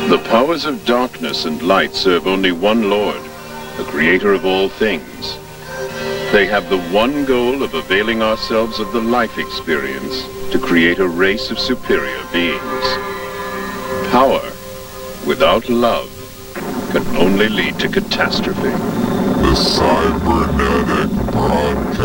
The powers of darkness and light serve only one Lord, the creator of all things. They have the one goal of availing ourselves of the life experience to create a race of superior beings. Power without love can only lead to catastrophe. The Cybernetic Broadcast.